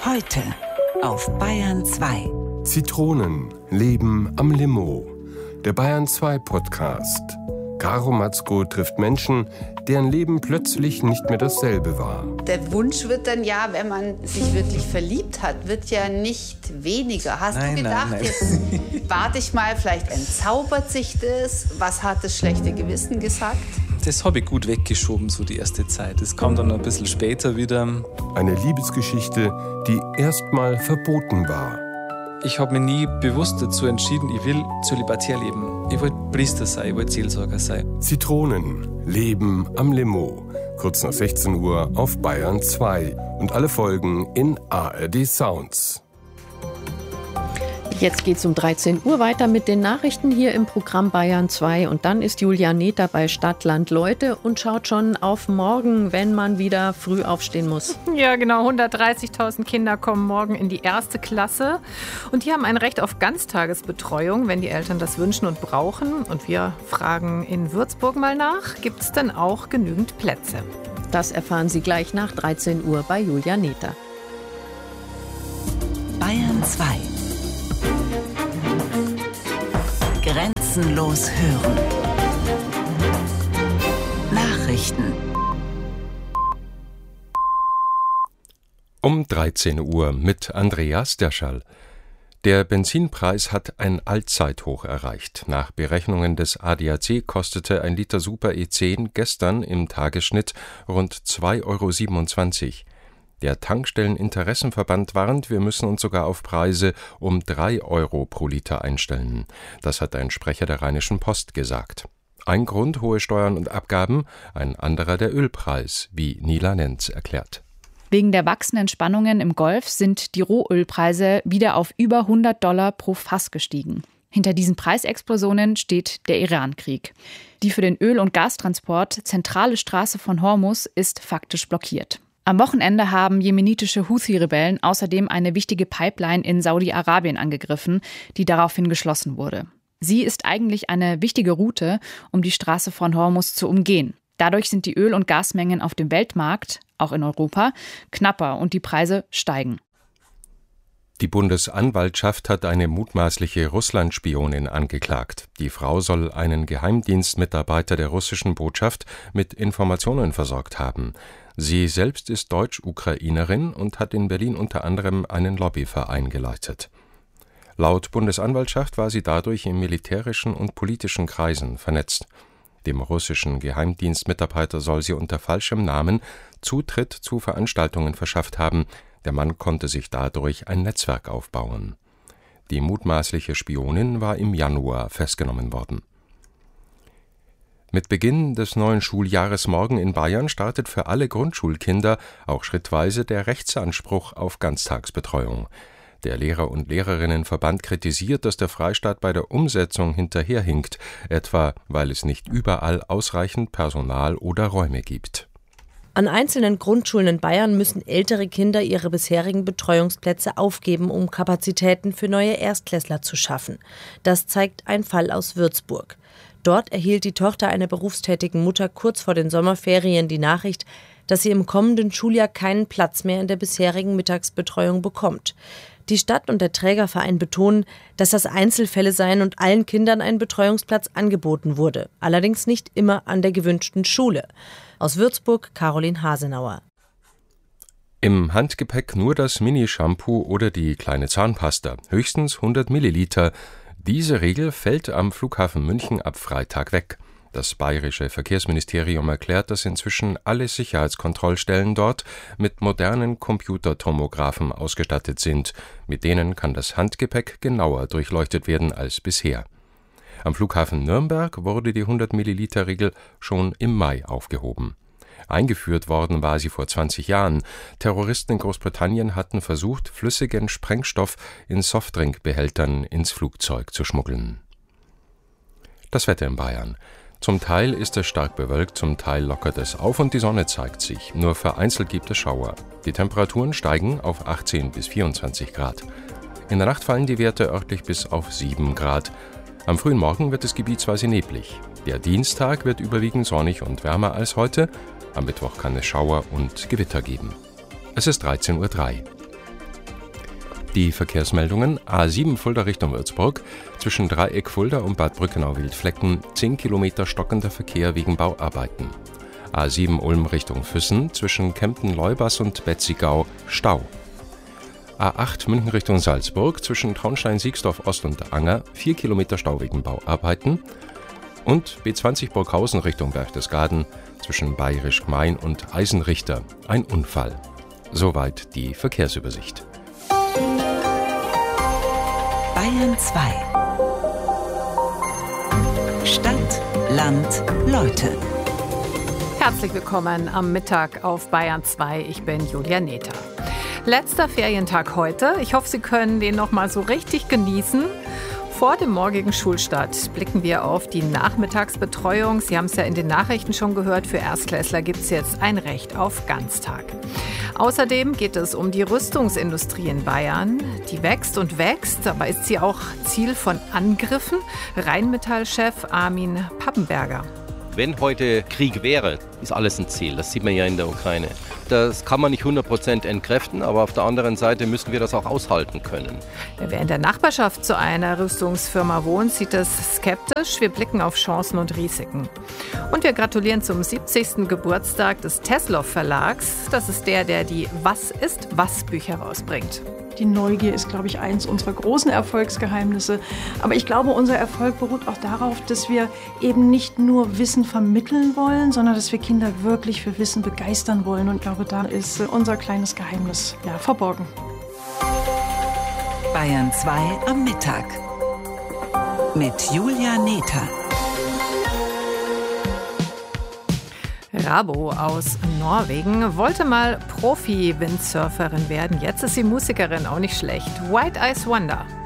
Heute auf Bayern 2. Zitronen leben am Limo. Der Bayern 2 Podcast. Caro Matzko trifft Menschen, deren Leben plötzlich nicht mehr dasselbe war. Der Wunsch wird dann ja, wenn man sich wirklich verliebt hat, wird ja nicht weniger. Hast du gedacht, nein. Jetzt warte ich mal, vielleicht entzaubert sich das? Was hat das schlechte Gewissen gesagt? Das habe ich gut weggeschoben, so die erste Zeit. Das kam dann ein bisschen später wieder. Eine Liebesgeschichte, die erstmal verboten war. Ich habe mich nie bewusst dazu entschieden, ich will zölibatär leben. Ich wollte Priester sein, ich wollte Seelsorger sein. Zitronen leben am Limo. Kurz nach 16 Uhr auf Bayern 2. Und alle Folgen in ARD Sounds. Jetzt geht's um 13 Uhr weiter mit den Nachrichten hier im Programm Bayern 2. Und dann ist Julia Neter bei Stadt, Land, Leute und schaut schon auf morgen, wenn man wieder früh aufstehen muss. Ja, genau. 130.000 Kinder kommen morgen in die 1. Klasse. Und die haben ein Recht auf Ganztagesbetreuung, wenn die Eltern das wünschen und brauchen. Und wir fragen in Würzburg mal nach, gibt es denn auch genügend Plätze? Das erfahren Sie gleich nach 13 Uhr bei Julia Neter. Bayern 2. Grenzenlos hören. Nachrichten. Um 13 Uhr mit Andreas Derschall. Der Benzinpreis hat ein Allzeithoch erreicht. Nach Berechnungen des ADAC kostete ein Liter Super E10 gestern im Tagesschnitt rund 2,27 €. Der Tankstelleninteressenverband warnt, wir müssen uns sogar auf Preise um 3 € pro Liter einstellen. Das hat ein Sprecher der Rheinischen Post gesagt. Ein Grund hohe Steuern und Abgaben, ein anderer der Ölpreis, wie Nila Nenz erklärt. Wegen der wachsenden Spannungen im Golf sind die Rohölpreise wieder auf über $100 pro Fass gestiegen. Hinter diesen Preisexplosionen steht der Iran-Krieg. Die für den Öl- und Gastransport zentrale Straße von Hormuz ist faktisch blockiert. Am Wochenende haben jemenitische Houthi-Rebellen außerdem eine wichtige Pipeline in Saudi-Arabien angegriffen, die daraufhin geschlossen wurde. Sie ist eigentlich eine wichtige Route, um die Straße von Hormuz zu umgehen. Dadurch sind die Öl- und Gasmengen auf dem Weltmarkt, auch in Europa, knapper und die Preise steigen. Die Bundesanwaltschaft hat eine mutmaßliche Russland-Spionin angeklagt. Die Frau soll einen Geheimdienstmitarbeiter der russischen Botschaft mit Informationen versorgt haben. Sie selbst ist Deutsch-Ukrainerin und hat in Berlin unter anderem einen Lobbyverein geleitet. Laut Bundesanwaltschaft war sie dadurch in militärischen und politischen Kreisen vernetzt. Dem russischen Geheimdienstmitarbeiter soll sie unter falschem Namen Zutritt zu Veranstaltungen verschafft haben. Der Mann konnte sich dadurch ein Netzwerk aufbauen. Die mutmaßliche Spionin war im Januar festgenommen worden. Mit Beginn des neuen Schuljahres morgen in Bayern startet für alle Grundschulkinder auch schrittweise der Rechtsanspruch auf Ganztagsbetreuung. Der Lehrer- und Lehrerinnenverband kritisiert, dass der Freistaat bei der Umsetzung hinterherhinkt, etwa weil es nicht überall ausreichend Personal oder Räume gibt. An einzelnen Grundschulen in Bayern müssen ältere Kinder ihre bisherigen Betreuungsplätze aufgeben, um Kapazitäten für neue Erstklässler zu schaffen. Das zeigt ein Fall aus Würzburg. Dort erhielt die Tochter einer berufstätigen Mutter kurz vor den Sommerferien die Nachricht, dass sie im kommenden Schuljahr keinen Platz mehr in der bisherigen Mittagsbetreuung bekommt. Die Stadt und der Trägerverein betonen, dass das Einzelfälle seien und allen Kindern ein Betreuungsplatz angeboten wurde. Allerdings nicht immer an der gewünschten Schule. Aus Würzburg, Caroline Hasenauer. Im Handgepäck nur das Mini-Shampoo oder die kleine Zahnpasta, höchstens 100 Milliliter. Diese Regel fällt am Flughafen München ab Freitag weg. Das bayerische Verkehrsministerium erklärt, dass inzwischen alle Sicherheitskontrollstellen dort mit modernen Computertomographen ausgestattet sind. Mit denen kann das Handgepäck genauer durchleuchtet werden als bisher. Am Flughafen Nürnberg wurde die 100-Milliliter-Regel schon im Mai aufgehoben. Eingeführt worden war sie vor 20 Jahren. Terroristen in Großbritannien hatten versucht, flüssigen Sprengstoff in Softdrinkbehältern ins Flugzeug zu schmuggeln. Das Wetter in Bayern. Zum Teil ist es stark bewölkt, zum Teil lockert es auf und die Sonne zeigt sich. Nur vereinzelt gibt es Schauer. Die Temperaturen steigen auf 18 bis 24 Grad. In der Nacht fallen die Werte örtlich bis auf 7 Grad. Am frühen Morgen wird es gebietsweise neblig. Der Dienstag wird überwiegend sonnig und wärmer als heute. Am Mittwoch kann es Schauer und Gewitter geben. Es ist 13:03 Uhr. Die Verkehrsmeldungen: A7 Fulda Richtung Würzburg, zwischen Dreieck Fulda und Bad Brückenau-Wildflecken 10 Kilometer stockender Verkehr wegen Bauarbeiten. A7 Ulm Richtung Füssen, zwischen Kempten-Leubas und Betzigau Stau. A8 München Richtung Salzburg, zwischen Traunstein-Siegsdorf Ost und Anger 4 Kilometer Stau wegen Bauarbeiten. Und B20 Burghausen Richtung Berchtesgaden, zwischen Bayerisch Gmein und Eisenrichter ein Unfall. Soweit die Verkehrsübersicht. Bayern 2. Stadt, Land, Leute. Herzlich willkommen am Mittag auf Bayern 2. Ich bin Julia Neter. Letzter Ferientag heute. Ich hoffe, Sie können den noch mal so richtig genießen. Vor dem morgigen Schulstart blicken wir auf die Nachmittagsbetreuung. Sie haben es ja in den Nachrichten schon gehört, für Erstklässler gibt es jetzt ein Recht auf Ganztag. Außerdem geht es um die Rüstungsindustrie in Bayern. Die wächst und wächst, aber ist sie auch Ziel von Angriffen? Rheinmetall-Chef Armin Pappenberger. Wenn heute Krieg wäre, ist alles ein Ziel. Das sieht man ja in der Ukraine. Das kann man nicht 100% entkräften, aber auf der anderen Seite müssen wir das auch aushalten können. Wer in der Nachbarschaft zu einer Rüstungsfirma wohnt, sieht das skeptisch. Wir blicken auf Chancen und Risiken. Und wir gratulieren zum 70. Geburtstag des Teslow Verlags. Das ist der die Was ist was Bücher rausbringt. Die Neugier ist, glaube ich, eins unserer großen Erfolgsgeheimnisse. Aber ich glaube, unser Erfolg beruht auch darauf, dass wir eben nicht nur Wissen vermitteln wollen, sondern dass wir Kinder wirklich für Wissen begeistern wollen. Und ich glaube, da ist unser kleines Geheimnis verborgen. Bayern 2 am Mittag. Mit Julia Neter. Rabo aus Norwegen wollte mal Profi-Windsurferin werden. Jetzt ist sie Musikerin, auch nicht schlecht. White Eyes Wonder.